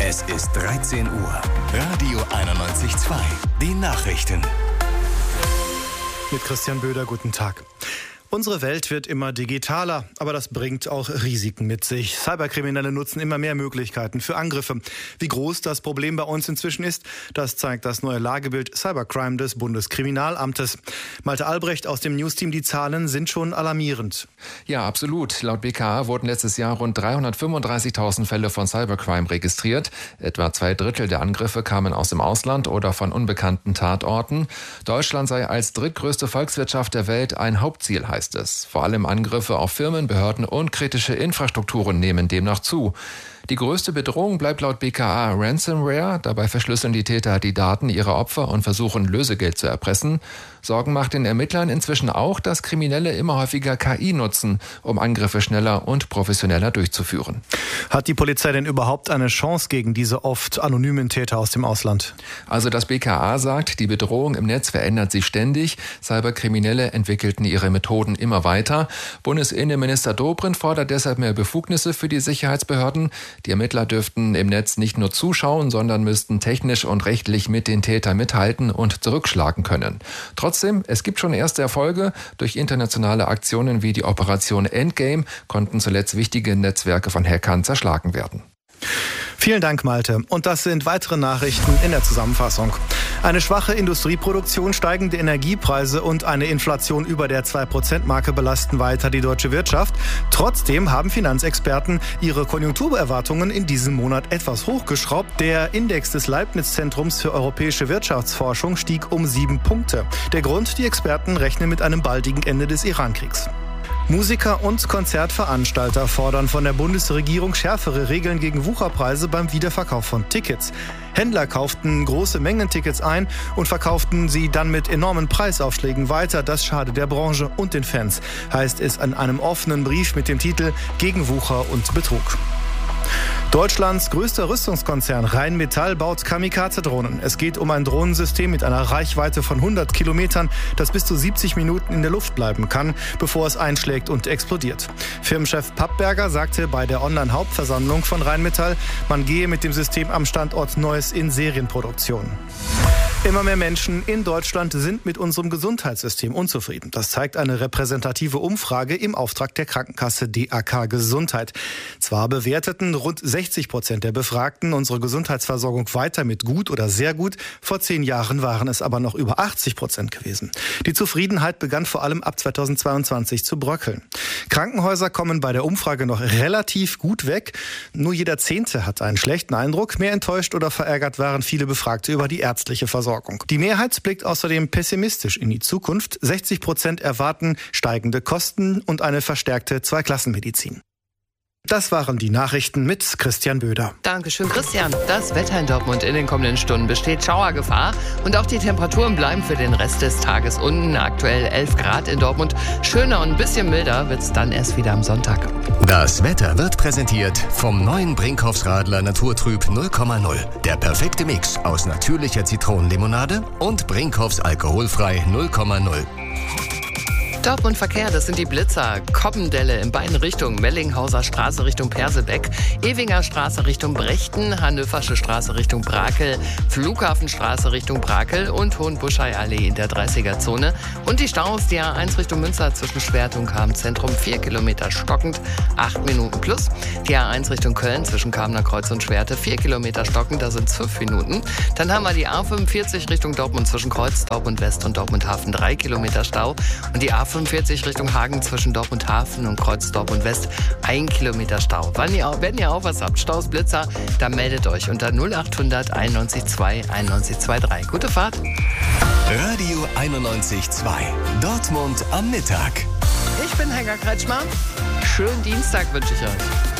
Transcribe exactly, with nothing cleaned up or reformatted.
Es ist dreizehn Uhr. Radio einundneunzig Komma zwei. Die Nachrichten. Mit Christian Böder, guten Tag. Unsere Welt wird immer digitaler, aber das bringt auch Risiken mit sich. Cyberkriminelle nutzen immer mehr Möglichkeiten für Angriffe. Wie groß das Problem bei uns inzwischen ist, das zeigt das neue Lagebild Cybercrime des Bundeskriminalamtes. Malte Albrecht aus dem Newsteam, die Zahlen sind schon alarmierend. Ja, absolut. Laut B K A wurden letztes Jahr rund dreihundertfünfunddreißigtausend Fälle von Cybercrime registriert. Etwa zwei Drittel der Angriffe kamen aus dem Ausland oder von unbekannten Tatorten. Deutschland sei als drittgrößte Volkswirtschaft der Welt ein Hauptziel, heißt es. Vor allem Angriffe auf Firmen, Behörden und kritische Infrastrukturen nehmen demnach zu. Die größte Bedrohung bleibt laut B K A Ransomware. Dabei verschlüsseln die Täter die Daten ihrer Opfer und versuchen, Lösegeld zu erpressen. Sorgen macht den Ermittlern inzwischen auch, dass Kriminelle immer häufiger K I nutzen, um Angriffe schneller und professioneller durchzuführen. Hat die Polizei denn überhaupt eine Chance gegen diese oft anonymen Täter aus dem Ausland? Also das B K A sagt, die Bedrohung im Netz verändert sich ständig. Cyberkriminelle entwickelten ihre Methoden immer weiter. Bundesinnenminister Dobrindt fordert deshalb mehr Befugnisse für die Sicherheitsbehörden. Die Ermittler dürften im Netz nicht nur zuschauen, sondern müssten technisch und rechtlich mit den Tätern mithalten und zurückschlagen können. Trotzdem, es gibt schon erste Erfolge. Durch internationale Aktionen wie die Operation Endgame konnten zuletzt wichtige Netzwerke von Hackern zerschlagen werden. Vielen Dank, Malte. Und das sind weitere Nachrichten in der Zusammenfassung. Eine schwache Industrieproduktion, steigende Energiepreise und eine Inflation über der zwei Prozent Marke belasten weiter die deutsche Wirtschaft. Trotzdem haben Finanzexperten ihre Konjunkturerwartungen in diesem Monat etwas hochgeschraubt. Der Index des Leibniz-Zentrums für europäische Wirtschaftsforschung stieg um sieben Punkte. Der Grund, die Experten rechnen mit einem baldigen Ende des Irankriegs. Musiker und Konzertveranstalter fordern von der Bundesregierung schärfere Regeln gegen Wucherpreise beim Wiederverkauf von Tickets. Händler kauften große Mengen Tickets ein und verkauften sie dann mit enormen Preisaufschlägen weiter. Das schadet der Branche und den Fans, heißt es in einem offenen Brief mit dem Titel Gegen Wucher und Betrug. Deutschlands größter Rüstungskonzern Rheinmetall baut Kamikaze-Drohnen. Es geht um ein Drohnensystem mit einer Reichweite von hundert Kilometern, das bis zu siebzig Minuten in der Luft bleiben kann, bevor es einschlägt und explodiert. Firmenchef Pappberger sagte bei der Online-Hauptversammlung von Rheinmetall, man gehe mit dem System am Standort Neuss in Serienproduktion. Immer mehr Menschen in Deutschland sind mit unserem Gesundheitssystem unzufrieden. Das zeigt eine repräsentative Umfrage im Auftrag der Krankenkasse D A K Gesundheit. Zwar bewerteten rund sechzig Prozent der Befragten unsere Gesundheitsversorgung weiter mit gut oder sehr gut. Vor zehn Jahren waren es aber noch über achtzig Prozent gewesen. Die Zufriedenheit begann vor allem ab zweitausendzweiundzwanzig zu bröckeln. Krankenhäuser kommen bei der Umfrage noch relativ gut weg. Nur jeder Zehnte hat einen schlechten Eindruck. Mehr enttäuscht oder verärgert waren viele Befragte über die ärztliche Versorgung. Die Mehrheit blickt außerdem pessimistisch in die Zukunft. sechzig Prozent erwarten steigende Kosten und eine verstärkte Zweiklassenmedizin. Das waren die Nachrichten mit Christian Böder. Dankeschön, Christian. Das Wetter in Dortmund in den kommenden Stunden besteht Schauergefahr und auch die Temperaturen bleiben für den Rest des Tages unten. Aktuell elf Grad in Dortmund. Schöner und ein bisschen milder wird es dann erst wieder am Sonntag. Das Wetter wird präsentiert vom neuen Brinkhoffs Radler Naturtrüb null Komma null. Der perfekte Mix aus natürlicher Zitronenlimonade und Brinkhoffs alkoholfrei null Komma null. Dortmund Verkehr, das sind die Blitzer. Koppendelle in beiden Richtungen. Mellinghauser Straße Richtung Persebeck, Ewinger Straße Richtung Brechten, Hannöversche Straße Richtung Brakel, Flughafenstraße Richtung Brakel und Hohenbuschei Allee in der dreißiger-Zone. Und die Staus, die A eins Richtung Münster zwischen Schwert und Kam-Zentrum, vier Kilometer stockend, acht Minuten plus. Die A eins Richtung Köln zwischen Kamener Kreuz und Schwerte, vier Kilometer stockend, da sind es fünf Minuten. Dann haben wir die A fünfundvierzig Richtung Dortmund zwischen Kreuz, Dortmund West und Dortmund Hafen, drei Kilometer Stau. Und die A fünfundvierzig Richtung Hagen zwischen Dortmund Hafen und Kreuz Dortmund West, ein Kilometer Stau. Wenn ihr, auch, wenn ihr auch was habt, Staus, Blitzer, dann meldet euch unter null achthundert einundneunzig zwei einundneunzig zweiunddreißig. Gute Fahrt. Radio einundneunzig Komma zwei. Dortmund am Mittag. Ich bin Helga Kretschmer. Schönen Dienstag wünsche ich euch.